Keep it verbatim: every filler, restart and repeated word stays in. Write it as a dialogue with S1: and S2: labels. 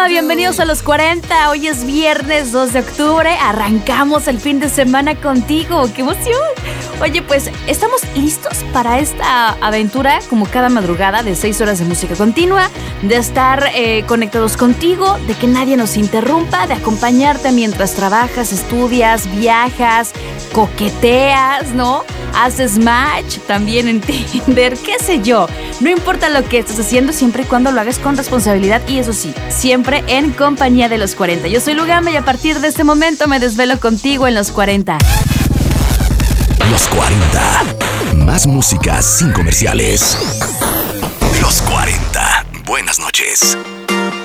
S1: Hola, bienvenidos a los cuarenta. Hoy es viernes dos de octubre. Arrancamos el fin de semana contigo. ¡Qué emoción! Oye, pues estamos listos para esta aventura, como cada madrugada, de seis horas de música continua, de estar eh, conectados contigo, de que nadie nos interrumpa, de acompañarte mientras trabajas, estudias, viajas, coqueteas, ¿no? Haces match también en Tinder, qué sé yo. No importa lo que estés haciendo, siempre y cuando lo hagas con responsabilidad y eso sí, siempre en compañía de los cuarenta. Yo soy Lugama y a partir de este momento me desvelo contigo en los cuarenta.
S2: Los cuarenta. Más música sin comerciales. Los cuarenta. Buenas noches.